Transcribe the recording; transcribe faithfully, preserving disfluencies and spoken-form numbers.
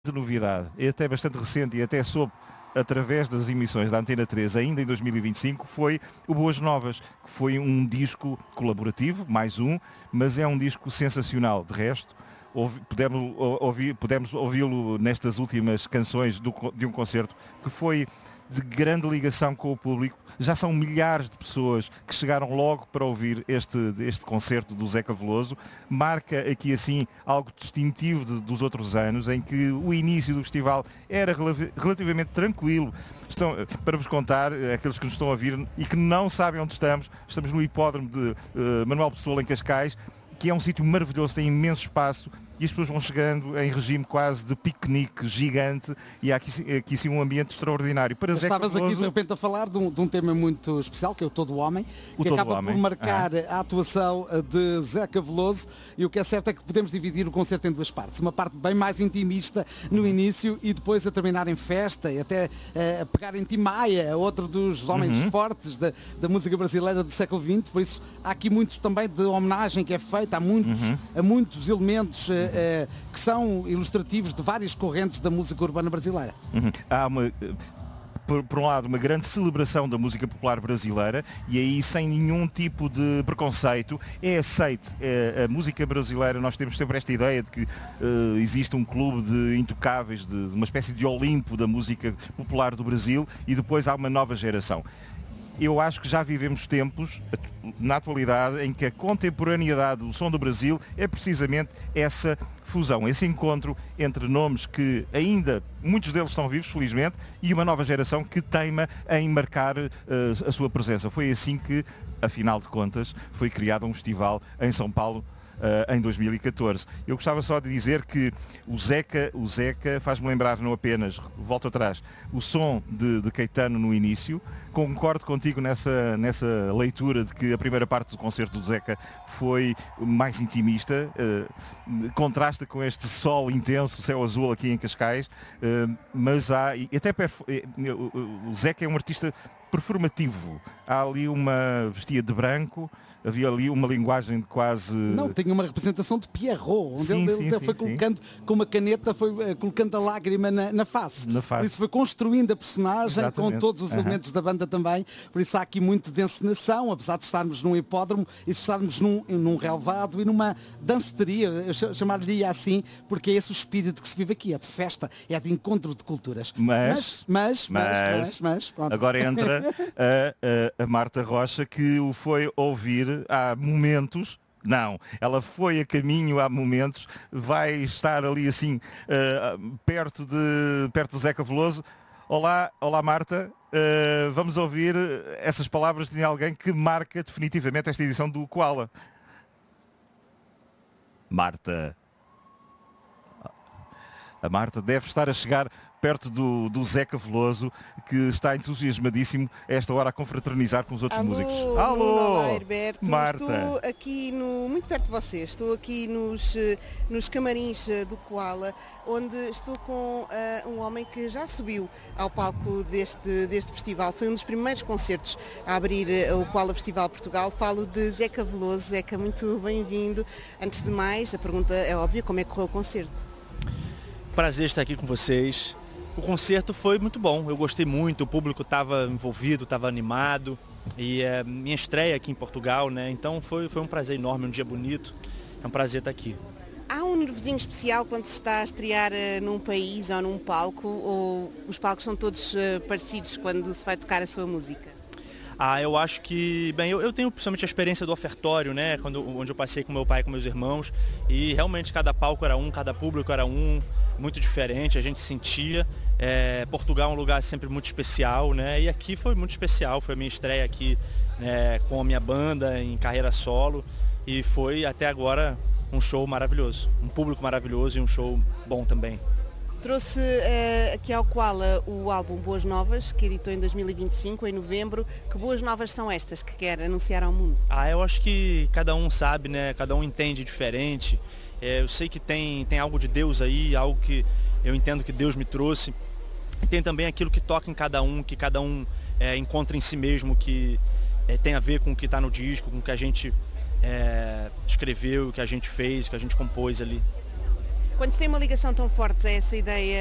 de novidade, é até bastante recente e até soube através das emissões da Antena três, ainda em dois mil e vinte e cinco, foi o Boas Novas, que foi um disco colaborativo, mais um, mas é um disco sensacional. De resto, ouvi, pudemos, ouvi, pudemos ouvi-lo nestas últimas canções do, de um concerto que foi de grande ligação com o público. Já são milhares de pessoas que chegaram logo para ouvir este, este concerto do Zeca Veloso. Marca aqui assim algo distintivo de, dos outros anos, em que o início do festival era relativamente tranquilo. Estão, para vos contar, aqueles que nos estão a ouvir e que não sabem onde estamos, estamos no hipódromo de uh, Manuel Pessoa, em Cascais, que é um sítio maravilhoso, tem imenso espaço e as pessoas vão chegando em regime quase de piquenique gigante e há aqui, aqui sim um ambiente extraordinário. Para Zeca Estavas Veloso, aqui de repente a falar de um, de um tema muito especial, que é o Todo Homem, o que Todo acaba Homem. por marcar ah. a atuação de Zeca Veloso, e o que é certo é que podemos dividir o concerto em duas partes. Uma parte bem mais intimista no início e depois a terminar em festa e até uh, a pegar em Tim Maia, outro dos homens uhum. fortes da, da música brasileira do século vinte, por isso há aqui muito também de homenagem que é feita a muitos, uhum. a muitos elementos uh, uh, que são ilustrativos de várias correntes da música urbana brasileira. Uhum. Há uma, por, por um lado, uma grande celebração da música popular brasileira e aí sem nenhum tipo de preconceito é aceite. É, a música brasileira, nós temos sempre esta ideia de que uh, existe um clube de intocáveis, de, de uma espécie de Olimpo da música popular do Brasil e depois há uma nova geração. Eu acho que já vivemos tempos, na atualidade, em que a contemporaneidade do som do Brasil é precisamente essa fusão, esse encontro entre nomes que ainda, muitos deles estão vivos, felizmente, e uma nova geração que teima em marcar uh, a sua presença. Foi assim que, afinal de contas, foi criado um festival em São Paulo, Uh, em dois mil e catorze. Eu gostava só de dizer que o Zeca, o Zeca faz-me lembrar não apenas, volto atrás, o som de, de Caetano no início. Concordo contigo nessa, nessa leitura de que a primeira parte do concerto do Zeca foi mais intimista, uh, contrasta com este sol intenso, céu azul aqui em Cascais, uh, mas há, e até perf- uh, o Zeca é um artista performativo. Há ali uma vestia de branco, havia ali uma linguagem de quase... Não, tem uma representação de Pierrot, onde sim, ele, sim, ele sim, foi sim. colocando, com uma caneta, foi uh, colocando a lágrima na, na face. Na face. Por isso foi construindo a personagem, Exatamente. com todos os Uhum. elementos da banda também. Por isso há aqui muito de encenação, apesar de estarmos num hipódromo e de estarmos num, num relevado e numa danceteria, eu ch- chamar-lhe assim, porque é esse o espírito que se vive aqui, é de festa, é de encontro de culturas. Mas, mas, mas, mas, mas, mas pronto. agora entra a, a, a Marta Rocha, que o foi ouvir há momentos. Não, ela foi a caminho há momentos, vai estar ali assim uh, perto, de, perto do Zeca Veloso. Olá, olá Marta, uh, vamos ouvir essas palavras de alguém que marca definitivamente esta edição do Koala. Marta. A Marta deve estar a chegar perto do, do Zeca Veloso, que está entusiasmadíssimo a esta hora a confraternizar com os outros Alô, músicos. Nuno, Alô, olá, Herberto. Marta. Estou aqui no, muito perto de vocês, estou aqui nos, nos camarins do Koala, onde estou com uh, um homem que já subiu ao palco deste, deste festival. Foi um dos primeiros concertos a abrir uh, o Koala Festival Portugal. Falo de Zeca Veloso. Zeca, muito bem-vindo. Antes de mais, a pergunta é óbvia, como é que correu o concerto? Prazer estar aqui com vocês. O concerto foi muito bom, eu gostei muito, o público estava envolvido, estava animado e é minha estreia aqui em Portugal, né? Então foi, foi um prazer enorme, um dia bonito, é um prazer estar aqui. Há um nervosinho especial quando se está a estrear uh, num país ou num palco, ou os palcos são todos uh, parecidos quando se vai tocar a sua música? Ah, eu acho que, bem, eu, eu tenho principalmente a experiência do ofertório, né, quando, onde eu passei com meu pai e com meus irmãos, e realmente cada palco era um, cada público era um, muito diferente, a gente sentia. É, Portugal é um lugar sempre muito especial, né, e aqui foi muito especial, foi a minha estreia aqui, né, com a minha banda em carreira solo, e foi até agora um show maravilhoso, um público maravilhoso e um show bom também. Trouxe uh, aqui ao Koala o álbum Boas Novas, que editou em dois mil e vinte e cinco, em novembro. Que boas novas são estas que quer anunciar ao mundo? Ah, eu acho que cada um sabe, né? Cada um entende diferente. É, eu sei que tem, tem algo de Deus aí, algo que eu entendo que Deus me trouxe. E tem também aquilo que toca em cada um, que cada um é, encontra em si mesmo, que é, tem a ver com o que está no disco, com o que a gente é, escreveu, o que a gente fez, o que a gente compôs ali. quando se tem uma ligação tão forte a essa ideia